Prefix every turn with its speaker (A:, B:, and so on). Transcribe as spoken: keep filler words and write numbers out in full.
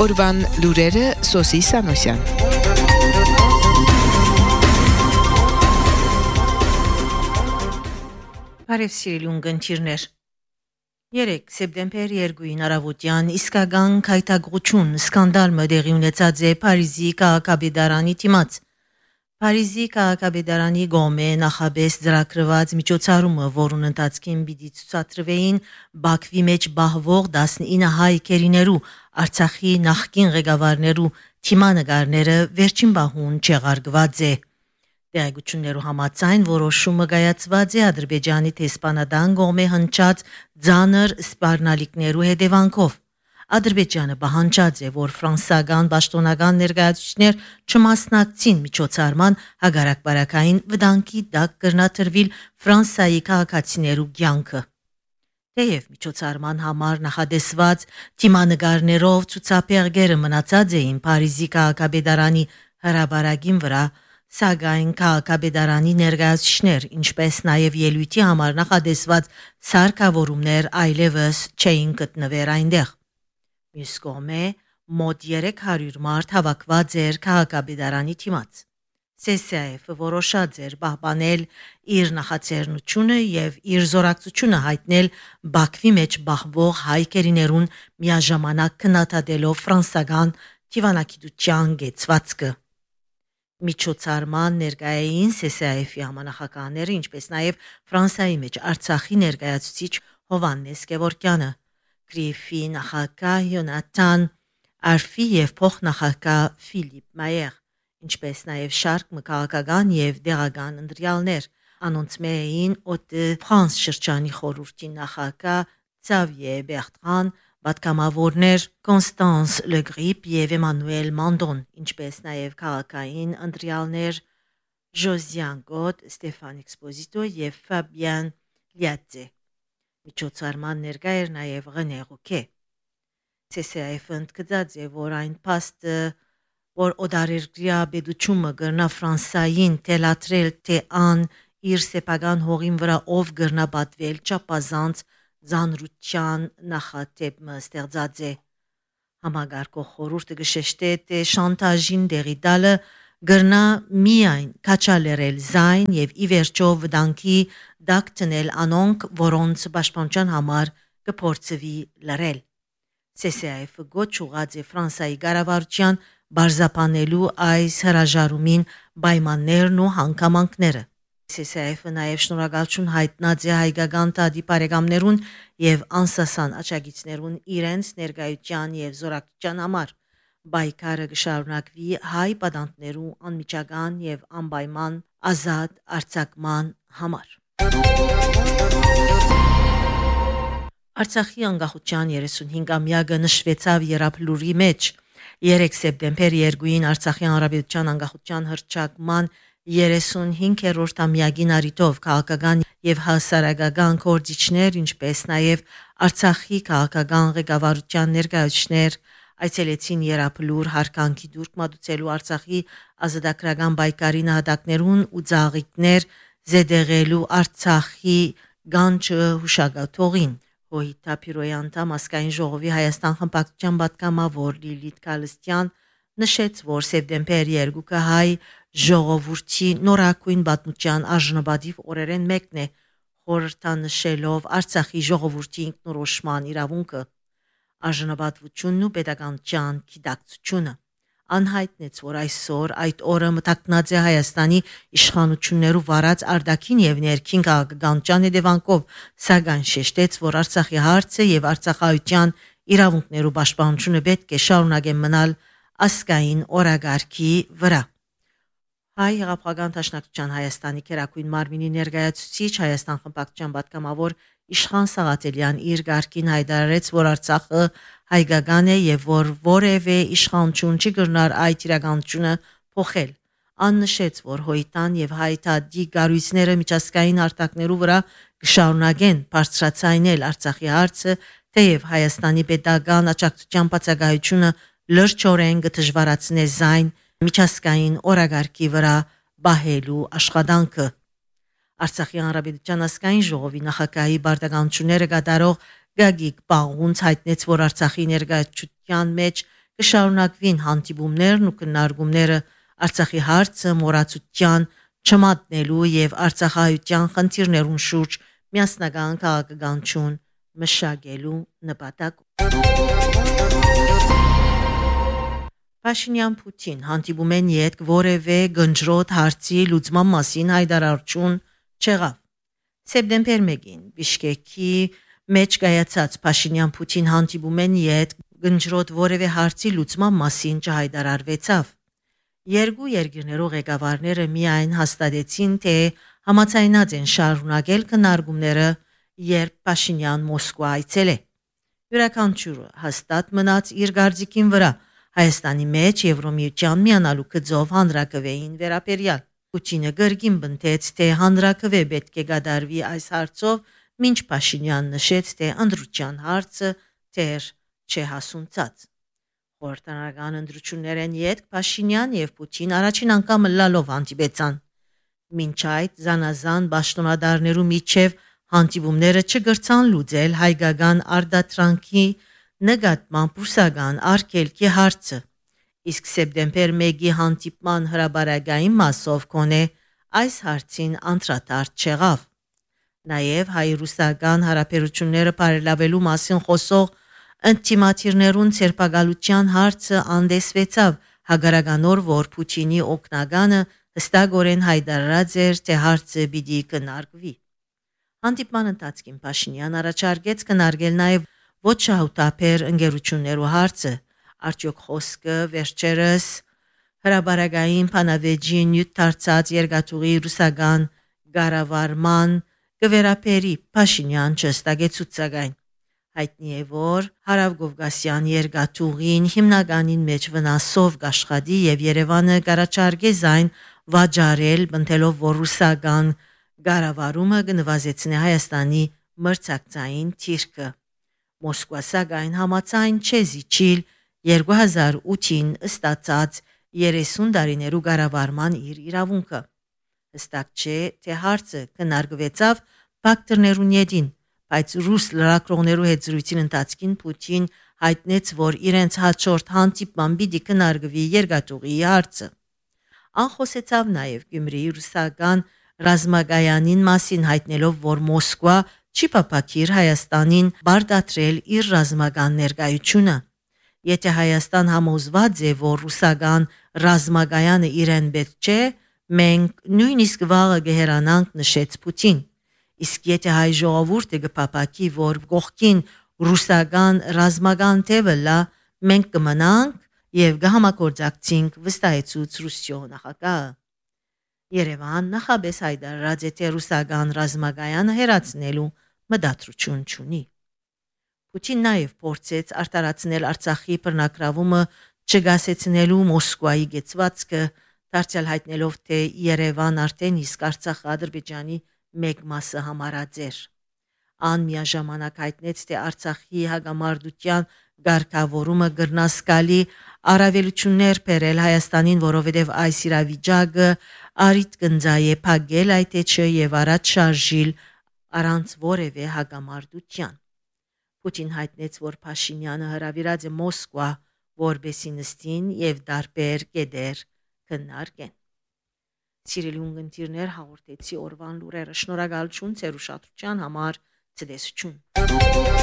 A: Օրվան լուրերը Սոսի Սանոսյան։
B: Բարև սիրելի ունգընտիրներ։ Երեկ սեպտեմբեր երկուին առավոտյան իսկական քայթակղություն սկանդալը դեղի ունեցած է Փարիզի քաղաքապետարանի դիմաց։ Փարիզի քաղաքապետարանի գոմե նախաբես ծրագրված միջոցառումը, որուն ընթացքին պիտի ցուցադրվեին Բաքվի մեջ բահվող տասնինը հայ կերիներու Արցախի նախկին ղեկավարներու թիմանկարները վերջին բահուն չեղարկված է։ Տեղեկություններու համաձայն որոշումը կայացված է Ադրբեջանի տեսփանադան գոմե հնչած ցաներ սպառնալիքներու հետևանքով։ Ադրբեջանը պահանջած է, որ ֆրանսական պաշտոնական ներկայացուցիչներ չմասնակցին միջոցառման հագարակբարակային վտանգի տակ կրնաթրվիլ Ֆրանսիայի քաղաքացիներու կյանքը։ Թեև միջոցառման համար նախադեсված թիմանկարներով ցուցափեղկերը մնացած էին Փարիզի քաղաքապետարանի հրաբարակին վրա, սակայն քաղաքապետարանի ներկայացուցիչներ, ինչպես նաև ելույթի համար նախադեсված սարքավորումներ այլևս չէին գտնվեր այնտեղ։ Մյուս կողմէ մոտ երեք հարյուր մարդ հավաքված էր քաղաքապետարանի դիմաց։ Սե Սե Էֆ-ը որոշած էր պահպանել իր նախաձեռնությունը եւ իր զորակցությունը հայտնել Բաքվի մեջ բախվող հայ կերիներուն միաժամանակ քննադատելով ֆրանսական դիվանագիտության գեցվածքը։ Միջոցառման ներկայային Սե Սե Էֆ-ի համանախագահները, ինչպես նաև Ֆրանսիայի մեջ Արցախի ներկայացուցիչ Հովհաննես Գևորգյանը, Գրիֆի նախագահ Յոնաթան Արֆի եւ փոխնախագահ Ֆիլիպ Մայեր, ինչպես նաև շարք մկաղական եւ դեղական ընտրյալներ, անոնց մեին Օտե Ֆրանս շրջանի խորհրդի նախագահ Ցավիե Բերտրան, պատգամավորներ Կոնստանս Լեգրիպ եւ Էմանուել Մանդոն, ինչպես նաև քաղաքային ընտրյալներ Ժոզյան Գոտ, Ստեֆան Էքսպոզիտո եւ Ֆաբիան Լիատե։ Միջոցառման ներկա էր նաև Ռենե Ռուկե։ Սե Սե Էֆ-ը ընդգծած է, որ այն փաստը, որ օդարերկրյա պետությունը գրնա Ֆրանսիային թելատրել, թե ան իր սեփական հողին վրա ով գրնա պատվել չափազանց ցանրության նախատեպը ստեղծած է։ Համագարկող խորհուրդը գշեշտե թե շանտաժին դեղի տալը գրնա միայն քաչալերել զայն եւ ի վերջո վտանգի դակ տնել անոնք, որոնց պաշտպանության համար կփորձվի լրել։ Սե Սե Էֆ-ը գոչ ուղղած է Ֆրանսիայի կառավարության բարձապանելու այս հրաժարումին պայմաններն ու հանգամանքները։ Սե Սե Էֆ-ը նաև շնորհակալություն հայտնած է հայկական տադի բարեկամներուն եւ անսասան աչագիցներուն իրենց ներկայության եւ զորակցության համար։ Բայկարը կշարունակվի հայ պատանդներու անմիջական եւ անպայման ազատ արձակման համար։ Արցախի անկախության երեսունհինգամյակը նշվեցավ Երապլուրի մեջ։ երեք սեպտեմբեր երկուին Արցախի հանրապետության անկախության հռչակման երեսունհինգերորդ ամյակին առիթով քաղաքական եւ հասարակական կորձիչներ, ինչպես նաև Արցախի քաղաքական ղեկավարության ներկայացուցիչներ այցելեցին Երապլուր հարկանքի դուրք մատուցելու Արցախի ազատագրական պայքարի նահատակներուն ու ծաղիկներ զեդեղելու Արցախի գանչը հուշագաթողին։ Հոյիթապիրոյի անդամ ազգային ժողովի Հայաստան խմբակցության պատգամավոր Լիլիթ Կալստյան նշեց, որ սեպտեմբեր երկուը հայ ժողովրդի նորակույն պատմության արժանապատիվ օրերեն մեկն է, խորհրդանշելով Արցախի ժողովրդի ինքնորոշման իրավունքը, արժանապատվությունն ու պետականության գիտակցությունը։ Անհայտնեց, որ այսօր այդ օրը մտակնած է Հայաստանի իշխանություններու վարած արտաքին եւ ներքին քաղաքականության հետևանքով, սակայն շեշտեց, որ Արցախի հարցը եւ արցախայության իրավունքներու պաշտպանությունը պետք է շարունակեն մնալ ազգային օրագարկի վրա։ Հայ հեղափոխական դաշնակցության Հայաստանի քերակույն մարմինի ներկայացուցիչ Հայաստան խմբակցության պատգամավոր Իշխան Սաղաթելյան իր գարկին հայտարարեց, որ Արցախը հայկական է եւ որ որևէ իշխանություն չի կրնար այդ իրականությունը փոխել։ Ան նշեց, որ հոյտան եւ հայտադի գարույցները միջազգային արտակներու վրա կշարունակեն բարձրացնել Արցախի հարցը, թեև Հայաստանի պետական աջակցության բացակայությունը լրջորեն կդժվարացնե զայն միջազգային օրագարկի վրա բահելու աշխատանքը։ Արցախի հանրապետության ազգային ժողովի նախագահի բարձրականությունները կատարող Գագիկ Պաղունց հայտնեց, որ Արցախի ներկայացության մեջ կշարունակվին հանդիպումներն ու քննարկումները Արցախի հարցը մոռացության չմատնելու եւ արցախահայության խնդիրներուն շուրջ միասնական քաղաքականություն մշակելու նպատակով։ Փաշինյան-Պուտին հանդիպումեն յետք որևէ գնջրոտ հարցի լուծման մասին հայտարարություն չեղավ։ Սեպտեմբեր մեկին Բիշկեկի մեջ կայացած Փաշինյան-Պուտին հանդիպումեն յետք գնջրոտ որևէ հարցի լուծման մասին չհայտարարվեցավ։ Երկու երկրներու ղեկավարները միայն հաստատեցին, թե համաձայնած են շարունակել քննարկումները, երբ Փաշինյան Մոսկվա այցելե։ Յուրաքանչյուրը հաստատ մնաց իր գարձիկին վրա Հայաստանի մեջ Եվրոմիության միանալու գծով հանրակրվեին վերաբերյալ։ Պուտինը գրգին բնտեց, թե հանրակրվե պետք է գդարվի այս հարցով, մինչ Փաշինյան նշեց, թե ընդրության հարցը դեռ չէ հասունցած։ Խորհրդանական ընդրություններեն յետք Փաշինյան եւ Պուտին առաջին անգամ լալով հանդիպեցան։ Մինչ այդ զանազան պաշտոնատարներու միջև հանդիպումները չգրցան լուծել հայկական արտադրանքի նկատմամբ ռուսական արգելքի հարցը։ Իսկ սեպտեմբեր մեկի հանդիպման հրաբարակային մասով կոնե այս հարցին անդրադարձ չեղավ։ Նաև հայ-ռուսական հարաբերությունները բարելավելու մասին խոսող ինտիմատիրներուն ցերպակալության հարցը անդեսվեցավ հագարականոր, որ Պուտինի օգնականը հստակորեն հայտարարած էր, թե հարցը պիտի քննարկվի։ Հանդիպման ընթացքին Փաշինյան առաջարկեց քննարկել նաև ոչ շահութաբեր ընկերություններու հարցը, արդյոք խոսքը վերջերս հրաբարակային փանավեճի նյութ դարձած երկաթուղի ռուսական կառավարման կվերապերի Փաշինյան չստագեցուց սակայն։ Հայտնի է, որ Հարավկովկասյան երկաթուղին հիմնականին մեջ վնասով կաշխատի եւ Երևանը կառաջարկե զայն վաճառել, բնտելով որ ռուսական կառավարումը կնվազեցնի Հայաստանի մրցակցային թիրքը։ Մոսկվա սակայն համաձայն չէ զիջիլ երկու հազար ութին ստացած երեսուն տարիներու կառավարման իր իրավունքը։ Հստակ չէ, թե հարցը քննարկվեցավ բակտերներուն յետին, բայց ռուս լրագրողներու հետ զրույցին ընթացքին Պուտին հայտնեց, որ իրենց հաջորդ հանդիպման պիտի քննարկվի երկաթուղի հարցը։ Անխոսեցավ նաև Գյումրիի ռուսական ռազմագայանին մասին հայտնելով, որ Մոսկվա չի պապակիր Հայաստանին բարդատրել իր ռազմական ներկայությունը։ Եթե Հայաստան համոզված է, որ ռուսական ռազմագայանը իրեն պետք չէ, մենք նույնիսկ վաղը կհեռանանք, նշեց Պուտին։ Իսկ եթե հայ ժողովուրդը կպապակի, որ կողքին ռուսական ռազմական թևը լա, մենք կմնանք եւ կհամագործակցենք, վստահեցուց Ռուսիո նախագահը։ Երևան նախաբես հայտարարած է, թե ռուսական ռազմագայանը հերացնելու մտադրություն չունի։ Պուտին նաև փորձեց արտարացնել Արցախի բռնակրավումը չգասեցնելու Մոսկվայի գեցվածքը, դարձյալ հայտնելով, թե Երևան արդեն իսկ Արցախը Ադրբեջանի մեկ մասը համարած էր։ Ան միաժամանակ հայտնեց, թե Արցախի հագամարտության ղեկավարումը գրնասկալի առավելություններ բերել Հայաստանին, որովհետև այս իրավիճակը արիտ կնձայե փակել այդ էջը եւ առաջ շարժիլ առանց որևէ հագամարտության։ Պուտին հայտնեց, որ Փաշինյանը հրավիրած է Մոսկվա, որբեսի նստին եւ դարբեր կետեր քննարկեն։ Սիրելի ունգընտիրներ, հաղորդեցի օրվան լուրերը։ Շնորհակալություն ձեր ուշադրության համար։ Ցտեսություն։